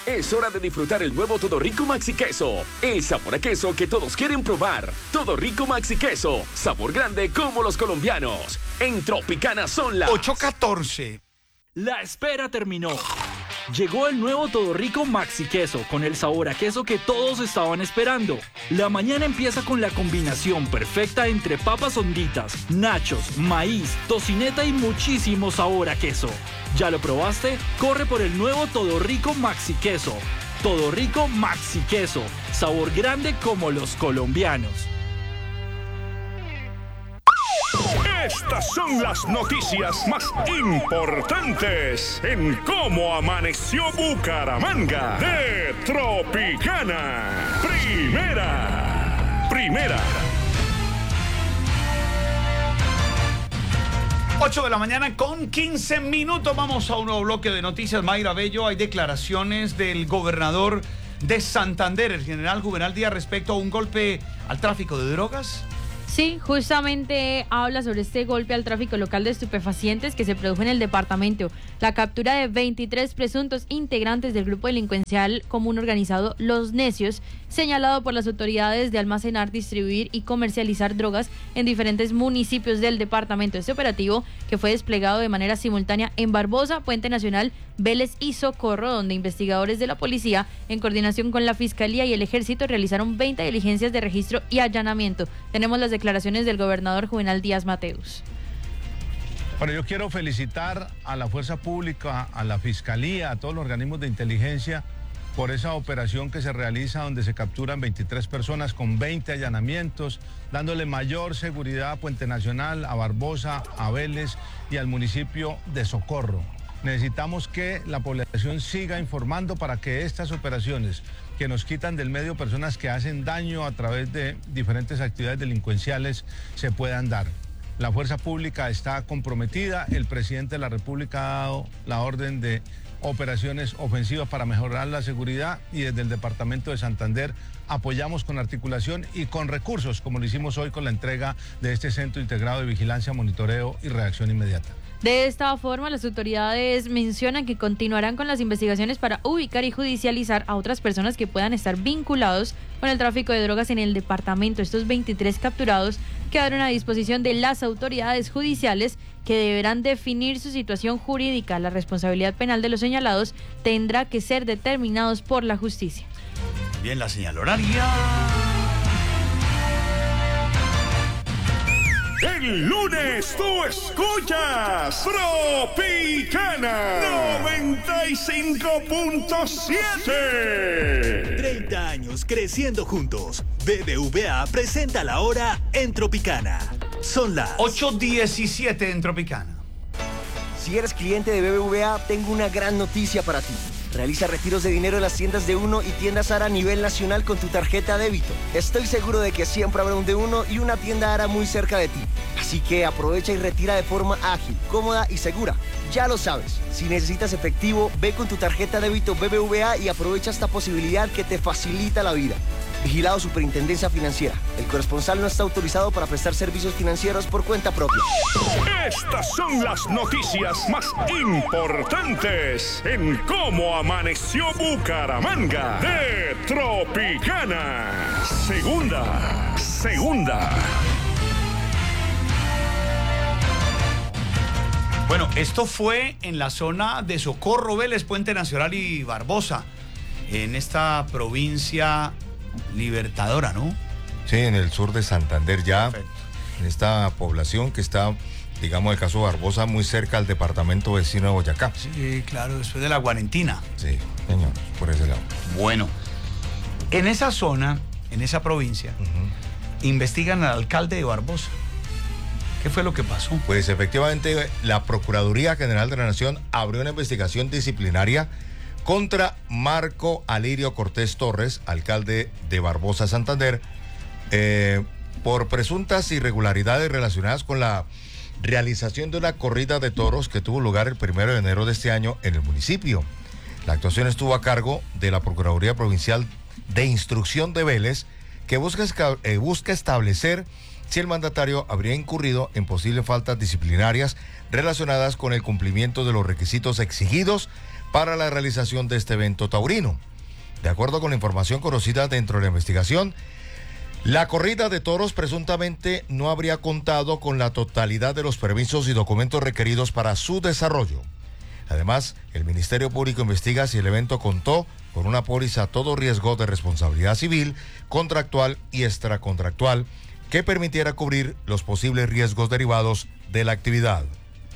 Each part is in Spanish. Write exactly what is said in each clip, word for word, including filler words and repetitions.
Es hora de disfrutar el nuevo Todo Rico Maxi Queso. El sabor a queso que todos quieren probar. Todo Rico Maxi Queso. Sabor grande como los colombianos. En Tropicana son las ocho catorce. La espera terminó. Llegó el nuevo Todo Rico Maxi Queso con el sabor a queso que todos estaban esperando. La mañana empieza con la combinación perfecta entre papas honditas, nachos, maíz, tocineta y muchísimo sabor a queso. ¿Ya lo probaste? Corre por el nuevo Todo Rico Maxi Queso. Todo Rico Maxi Queso. Sabor grande como los colombianos. Estas son las noticias más importantes en Cómo Amaneció Bucaramanga de Tropicana. Primera, primera. ocho de la mañana con quince minutos. Vamos a un nuevo bloque de noticias. Mayra Bello, hay declaraciones del gobernador de Santander, el general Juvenal Díaz, respecto a un golpe al tráfico de drogas. Sí, justamente habla sobre este golpe al tráfico local de estupefacientes que se produjo en el departamento. La captura de veintitrés presuntos integrantes del grupo delincuencial común organizado Los Necios, señalado por las autoridades de almacenar, distribuir y comercializar drogas en diferentes municipios del departamento. Este operativo, que fue desplegado de manera simultánea en Barbosa, Puente Nacional, Vélez y Socorro, donde investigadores de la policía, en coordinación con la Fiscalía y el Ejército, realizaron veinte diligencias de registro y allanamiento. Tenemos las declaraciones del gobernador Juvenal Díaz Mateus. Bueno, yo quiero felicitar a la Fuerza Pública, a la Fiscalía, a todos los organismos de inteligencia por esa operación que se realiza donde se capturan veintitrés personas con veinte allanamientos, dándole mayor seguridad a Puente Nacional, a Barbosa, a Vélez y al municipio de Socorro. Necesitamos que la población siga informando para que estas operaciones que nos quitan del medio personas que hacen daño a través de diferentes actividades delincuenciales se puedan dar. La fuerza pública está comprometida, el presidente de la República ha dado la orden de operaciones ofensivas para mejorar la seguridad y desde el departamento de Santander apoyamos con articulación y con recursos, como lo hicimos hoy con la entrega de este Centro Integrado de Vigilancia, Monitoreo y Reacción Inmediata. De esta forma, las autoridades mencionan que continuarán con las investigaciones para ubicar y judicializar a otras personas que puedan estar vinculados con el tráfico de drogas en el departamento. Estos veintitrés capturados quedaron a disposición de las autoridades judiciales, que deberán definir su situación jurídica. La responsabilidad penal de los señalados tendrá que ser determinados por la justicia. Bien, la señal horaria. El lunes tú escuchas Tropicana noventa y cinco punto siete. treinta años creciendo juntos. B B V A presenta la hora en Tropicana. Son las ocho diecisiete en Tropicana. Si eres cliente de B B V A, tengo una gran noticia para ti. Realiza retiros de dinero en las tiendas de Uno y tiendas Ara a nivel nacional con tu tarjeta débito. Estoy seguro de que siempre habrá un de Uno y una tienda Ara muy cerca de ti. Así que aprovecha y retira de forma ágil, cómoda y segura. Ya lo sabes, si necesitas efectivo, ve con tu tarjeta débito B B V A y aprovecha esta posibilidad que te facilita la vida. Vigilado Superintendencia Financiera. El corresponsal no está autorizado para prestar servicios financieros por cuenta propia. Estas son las noticias más importantes en Cómo Amaneció Bucaramanga de Tropicana. Segunda, segunda. Bueno, esto fue en la zona de Socorro, Vélez, Puente Nacional y Barbosa, en esta provincia libertadora, ¿no? Sí, en el sur de Santander ya, Perfecto. En esta población que está, digamos, el caso de Barbosa, muy cerca al departamento vecino de Boyacá. Sí, claro, después de la Guarentina. Sí, señor, por ese lado. Bueno, en esa zona, en esa provincia, uh-huh. investigan al alcalde de Barbosa. ¿Qué fue lo que pasó? Pues efectivamente, la Procuraduría General de la Nación abrió una investigación disciplinaria contra Marco Alirio Cortés Torres, alcalde de Barbosa, Santander, eh, por presuntas irregularidades relacionadas con la realización de una corrida de toros que tuvo lugar el primero de enero de este año en el municipio. La actuación estuvo a cargo de la Procuraduría Provincial de Instrucción de Vélez, que busca, eh, busca establecer si el mandatario habría incurrido en posibles faltas disciplinarias relacionadas con el cumplimiento de los requisitos exigidos para la realización de este evento taurino. De acuerdo con la información conocida dentro de la investigación, la corrida de toros presuntamente no habría contado con la totalidad de los permisos y documentos requeridos para su desarrollo. Además, el Ministerio Público investiga si el evento contó con una póliza a todo riesgo de responsabilidad civil, contractual y extracontractual que permitiera cubrir los posibles riesgos derivados de la actividad.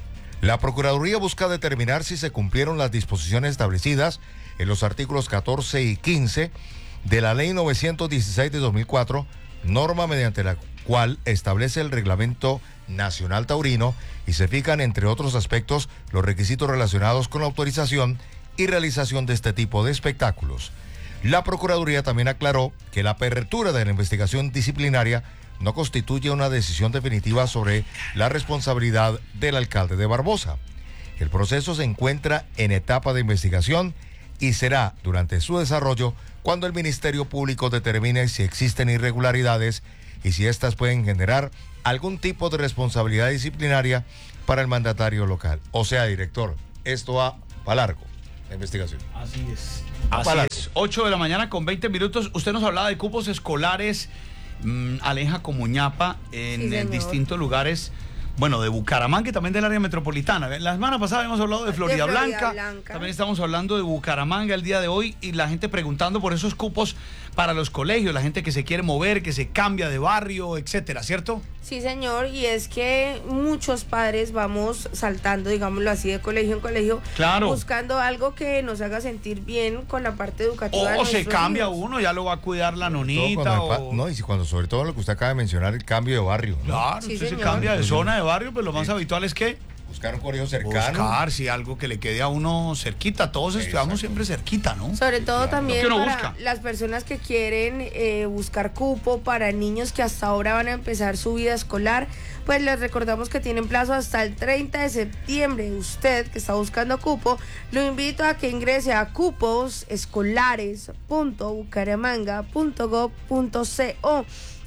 La Procuraduría busca determinar si se cumplieron las disposiciones establecidas en los artículos catorce y quince de la Ley novecientos dieciséis de dos mil cuatro, norma mediante la cual establece el Reglamento Nacional Taurino y se fijan, entre otros aspectos, los requisitos relacionados con la autorización y realización de este tipo de espectáculos. La Procuraduría también aclaró que la apertura de la investigación disciplinaria no constituye una decisión definitiva sobre la responsabilidad del alcalde de Barbosa. El proceso se encuentra en etapa de investigación y será durante su desarrollo cuando el Ministerio Público determine si existen irregularidades y si éstas pueden generar algún tipo de responsabilidad disciplinaria para el mandatario local. O sea, director, esto va para largo, la investigación. Así es. Así es. ocho de la mañana con veinte minutos. Usted nos hablaba de cupos escolares, mmm, Aleja Comuñapa, en, Sí, en distintos lugares. Bueno, de Bucaramanga y también del área metropolitana. La semana pasada hemos hablado de Florida, de Florida Blanca. Blanca. También estamos hablando de Bucaramanga el día de hoy y la gente preguntando por esos cupos para los colegios, la gente que se quiere mover, que se cambia de barrio, etcétera, ¿cierto? Sí, señor, y es que muchos padres vamos saltando, digámoslo así, de colegio en colegio, Claro. buscando algo que nos haga sentir bien con la parte educativa. de O se nuestros cambia niños. uno, ya lo va a cuidar la Todo nonita. cuando el O... pa- no, y si cuando sobre todo lo que usted acaba de mencionar, el cambio de barrio, ¿no? Claro, Sí, usted se señor. cambia de zona de barrio, pues lo más Sí. habitual es que Buscar un colegio cercano. buscar, si algo que le quede a uno cerquita. Todos estudiamos Exacto. siempre cerquita, ¿no? Sobre todo también Lo que uno para busca. las personas que quieren eh, buscar cupo para niños que hasta ahora van a empezar su vida escolar, pues les recordamos que tienen plazo hasta el treinta de septiembre. Usted que está buscando cupo, lo invito a que ingrese a cuposescolares punto bucaramanga punto gob punto co.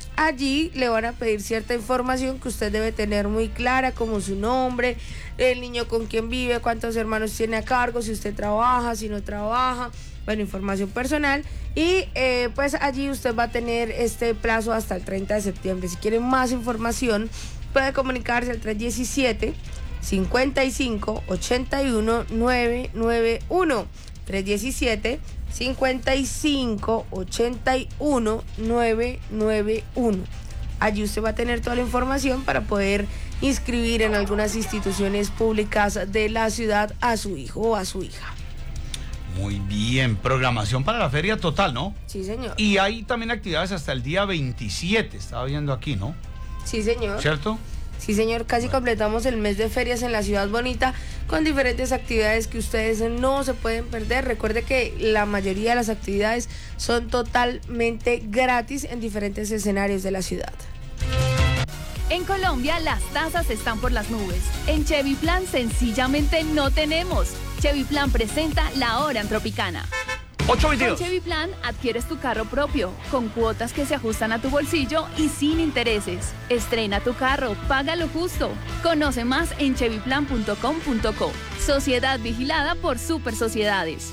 Allí le van a pedir cierta información que usted debe tener muy clara, como su nombre, el niño con quien vive, cuántos hermanos tiene a cargo, si usted trabaja, si no trabaja, bueno, información personal. Y eh, pues allí usted va a tener este plazo hasta el treinta de septiembre. Si quiere más información, puede comunicarse al tres diecisiete, cincuenta y cinco, ochenta y uno, nueve nueve uno. tres diecisiete, cincuenta y cinco, ochenta y uno, nueve nueve uno. Allí usted va a tener toda la información para poder inscribir en algunas instituciones públicas de la ciudad a su hijo o a su hija. Muy bien, programación para la feria total, ¿no? Sí, señor. Y hay también actividades hasta el día veintisiete, estaba viendo aquí, ¿no? Sí, señor. ¿Cierto? Sí, señor, casi completamos el mes de ferias en la ciudad bonita con diferentes actividades que ustedes no se pueden perder. Recuerde que la mayoría de las actividades son totalmente gratis en diferentes escenarios de la ciudad. En Colombia las tasas están por las nubes. En Chevy Plan sencillamente no tenemos. Chevy Plan presenta La Hora en Tropicana. ocho Con veintidós. Chevy Plan adquieres tu carro propio, con cuotas que se ajustan a tu bolsillo y sin intereses. Estrena tu carro, paga lo justo. Conoce más en chevy plan punto com punto co. Sociedad vigilada por Super Sociedades.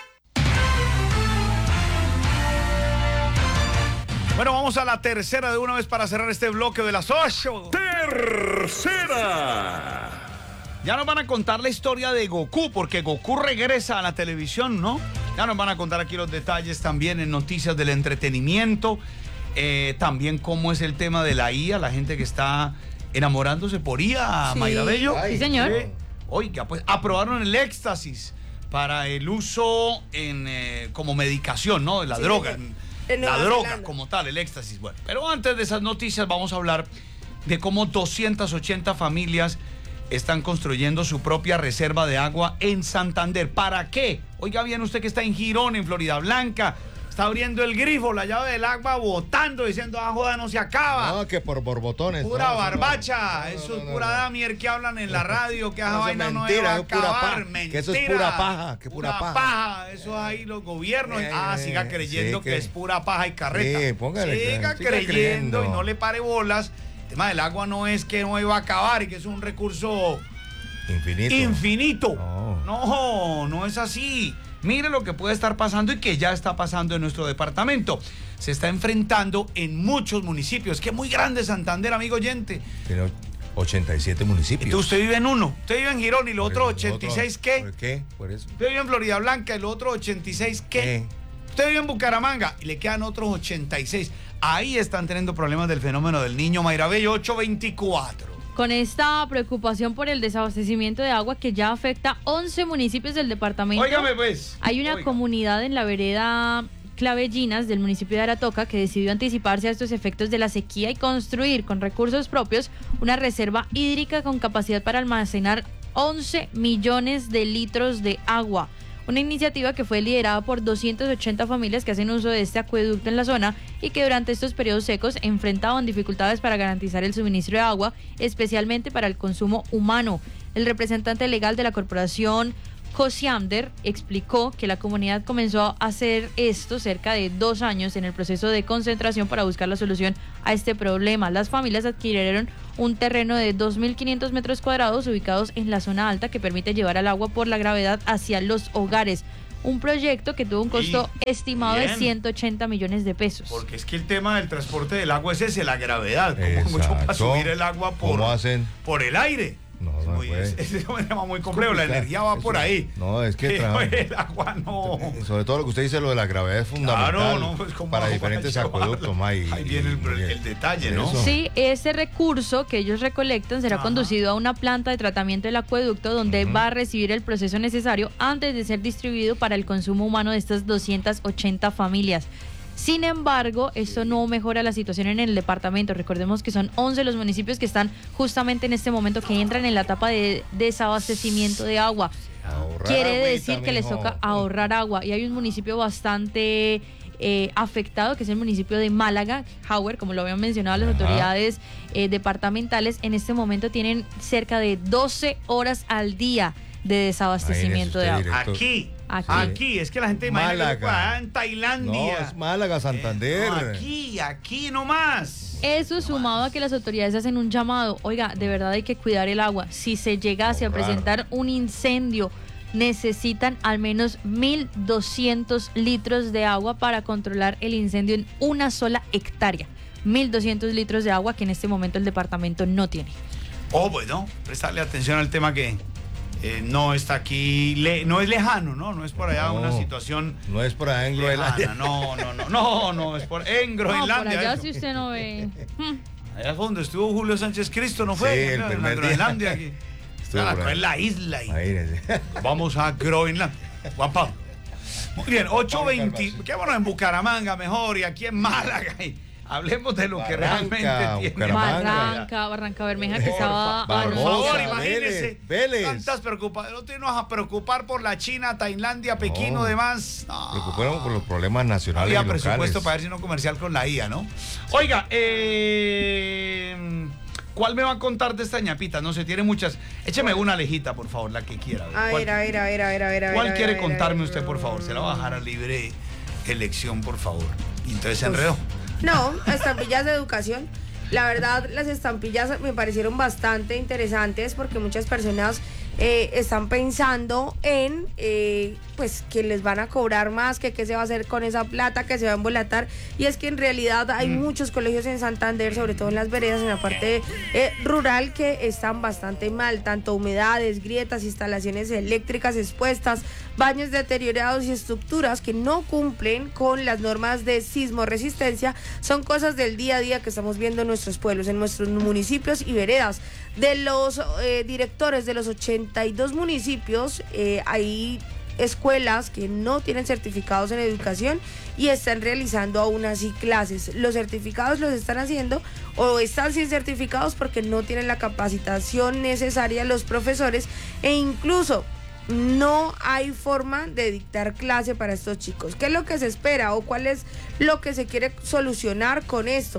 Bueno, vamos a la tercera de una vez para cerrar este bloque de las ocho. Tercera. Ya nos van a contar la historia de Goku, porque Goku regresa a la televisión, ¿no? Ya nos van a contar aquí los detalles también en noticias del entretenimiento. Eh, también cómo es el tema de la I A, la gente que está enamorándose por I A, Sí. Mayra Bello. Sí, señor. Eh, Oiga, pues aprobaron el éxtasis para el uso en, eh, como medicación, ¿no? De la Sí, droga. señor. en- En La Nueva droga Zelanda. como tal, el éxtasis. Bueno, pero antes de esas noticias vamos a hablar de cómo doscientas ochenta familias están construyendo su propia reserva de agua en Santander. ¿Para qué? Oiga bien, usted que está en Girón, en Florida Blanca, está abriendo el grifo, la llave del agua, botando, diciendo, ah, joda, no se acaba. No, que por borbotones. Pura no, barbacha, no, eso no, es no, pura no. damier que hablan en la radio, que esa Eso es vaina no mentira, iba a eso es pura acabar, paja, mentira. que eso es pura paja, que pura paja. Eso es ahí los gobiernos, Eh, ah, siga creyendo sí, que... que- es pura paja y carreta. Sí, póngale, siga siga creyendo, creyendo. y no le pare bolas. El tema del agua no es que no iba a acabar y que es un recurso Infinito. infinito. No. No, no es así. Mire lo que puede estar pasando y que ya está pasando en nuestro departamento. Se está enfrentando en muchos municipios. Que es muy grande Santander, amigo oyente. Tiene ochenta y siete municipios. Entonces usted vive en uno. Usted vive en Girón y los otros ochenta y seis, ¿qué? ¿Por qué? Por eso. Usted vive en Florida Blanca y los otros ochenta y seis, ¿qué? ¿Qué? Usted vive en Bucaramanga y le quedan otros ochenta y seis. Ahí están teniendo problemas del fenómeno del niño. Mayra Bello, ocho veinticuatro. Con esta preocupación por el desabastecimiento de agua que ya afecta once municipios del departamento. Óigame pues. Hay una Oiga. comunidad en la vereda Clavellinas del municipio de Aratoca que decidió anticiparse a estos efectos de la sequía y construir con recursos propios una reserva hídrica con capacidad para almacenar once millones de litros de agua. Una iniciativa que fue liderada por doscientas ochenta familias que hacen uso de este acueducto en la zona y que durante estos periodos secos enfrentaban dificultades para garantizar el suministro de agua, especialmente para el consumo humano. El representante legal de la corporación, Cosiander, explicó que la comunidad comenzó a hacer esto cerca de dos años en el proceso de concentración para buscar la solución a este problema. Las familias adquirieron un terreno de dos mil quinientos metros cuadrados ubicados en la zona alta que permite llevar el agua por la gravedad hacia los hogares. Un proyecto que tuvo un costo Y, estimado bien. de ciento ochenta millones de pesos. Porque es que el tema del transporte del agua es ese, la gravedad. Como mucho para Exacto. subir el agua por, ¿Cómo hacen? por el aire. No, no Muy- puede. es, es un tema muy complejo, la energía va por ahí. No, es que Pero trabaja- el agua no. Sobre todo lo que usted dice, lo de la gravedad es fundamental Claro, no, pues, ¿cómo para hago diferentes para llevarlo? acueductos, May. Ahí viene el, el detalle, ¿no? Eso. Sí, ese recurso que ellos recolectan será Ajá. conducido a una planta de tratamiento del acueducto donde va a recibir el proceso necesario antes de ser distribuido para el consumo humano de estas doscientas ochenta familias. Sin embargo, esto no mejora la situación en el departamento. Recordemos que son once los municipios que están justamente en este momento que entran en la etapa de desabastecimiento de agua. Ahorrar Quiere agüita, decir que les mijo. toca ahorrar agua. Y hay un municipio bastante eh, afectado, que es el municipio de Málaga, Howard, como lo habían mencionado las Ajá. autoridades eh, departamentales. En este momento tienen cerca de doce horas al día de desabastecimiento de Imagínese agua. usted, Aquí, Aquí. aquí, es que la gente imagina que Málaga. ah, en Tailandia. No, es Málaga, Santander. No, aquí, aquí nomás. Eso sumado a que las autoridades hacen un llamado, oiga, de verdad hay que cuidar el agua. Si se llegase a Ahorrar. presentar un incendio, necesitan al menos mil doscientos litros de agua para controlar el incendio en una sola hectárea. mil doscientos litros de agua que en este momento el departamento no tiene. Oh, bueno, prestarle atención al tema que eh, no está aquí, le- no es lejano, ¿no? No es por allá No, una situación No es por allá en Groenlandia. lejana. No, no, no, no, no, es por en No, por Groenlandia. allá eso. si usted no ve. Hmm. Allá fue donde estuvo Julio Sánchez Cristo, ¿no fue? Sí, el En la primer día. Groenlandia. Aquí. Estuvo Ah, por no ahí. es la isla. ahí. Imagínese. Vamos a Groenlandia. Juan Pablo. Muy bien, ocho veinte. Calmarse. Qué bueno en Bucaramanga mejor y aquí en Málaga. Y hablemos de lo que Barranca, realmente tiene. Bucaramanga. Barranca, Barranca Bermeja que Por estaba... fa- por Barbosa, favor, Vélez, imagínese. Vélez. Tantas preocupaciones. No te vas a preocupar por la China, Tailandia, Pekín No. o demás. No. Preocuparon por los problemas No nacionales había y locales. presupuesto para ver si no comercial con la I A, ¿no? Oiga, eh, ¿cuál me va a contar de esta ñapita? No sé, tiene muchas. Écheme una lejita, por favor, la que quiera. A ¿Cuál, ver, a ver, a ver, a ver, a ver. a ver, cuál a ver, quiere a ver, a contarme ver. usted, por favor? Se la va a dejar a libre elección, por favor. Y entonces se enredó. No, estampillas de educación. La verdad, las estampillas me parecieron bastante interesantes porque muchas personas eh, están pensando en eh, pues que les van a cobrar más, que qué se va a hacer con esa plata, que se va a embolatar. Y es que en realidad hay Mm. muchos colegios en Santander, sobre todo en las veredas, en la parte eh, rural, que están bastante mal. Tanto humedades, grietas, instalaciones eléctricas expuestas, baños deteriorados y estructuras que no cumplen con las normas de sismo resistencia. Son cosas del día a día que estamos viendo en nuestros pueblos, en nuestros municipios y veredas. De los eh, directores de los ochenta y dos municipios, eh, hay escuelas que no tienen certificados en educación y están realizando aún así clases. Los certificados los están haciendo o están sin certificados porque no tienen la capacitación necesaria los profesores, e incluso no hay forma de dictar clase para estos chicos. ¿Qué es lo que se espera o cuál es lo que se quiere solucionar con esto?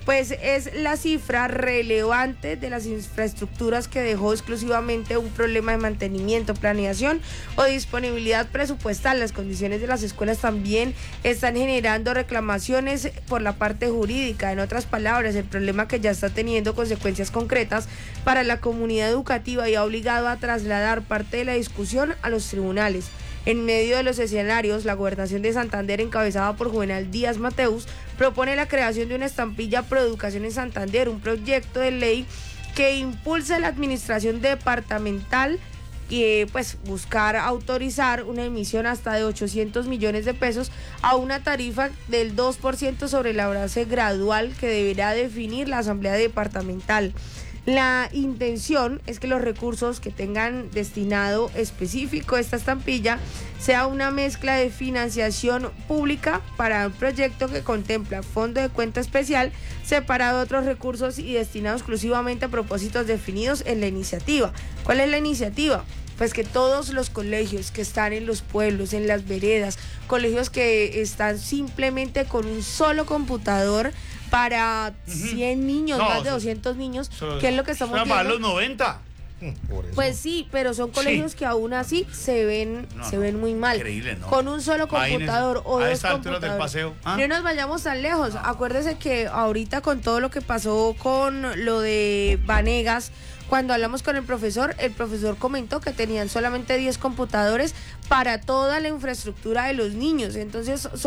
pues es la cifra relevante de las infraestructuras que dejó exclusivamente un problema de mantenimiento, planeación o disponibilidad presupuestal. Las condiciones de las escuelas también están generando reclamaciones por la parte jurídica. En otras palabras, el problema que ya está teniendo consecuencias concretas para la comunidad educativa y ha obligado a trasladar parte de la discusión a los tribunales. En medio de los escenarios, la Gobernación de Santander, encabezada por Juvenal Díaz Mateus, propone la creación de una estampilla Proeducación en Santander, un proyecto de ley que impulsa la administración departamental y eh, pues buscar autorizar una emisión hasta de ochocientos millones de pesos a una tarifa del dos por ciento sobre la base gradual que deberá definir la Asamblea Departamental. La intención es que los recursos que tengan destinado específico esta estampilla sea una mezcla de financiación pública para un proyecto que contempla fondo de cuenta especial separado de otros recursos y destinado exclusivamente a propósitos definidos en la iniciativa. ¿Cuál es la iniciativa? Pues que todos los colegios que están en los pueblos, en las veredas, colegios que están simplemente con un solo computador para cien niños, No, más de eso- doscientos niños, eso- que es lo que estamos eso era para viendo. los noventa. Pues sí, pero son colegios Sí. que aún así se ven, No, se no, ven muy mal. increíble, ¿no? Con un solo Imagínese, computador o a dos esta altura del computadores. paseo, ¿ah? No nos vayamos tan lejos. Acuérdese que ahorita con todo lo que pasó con lo de Vanegas, cuando hablamos con el profesor, el profesor comentó que tenían solamente diez computadores para toda la infraestructura de los niños. Entonces,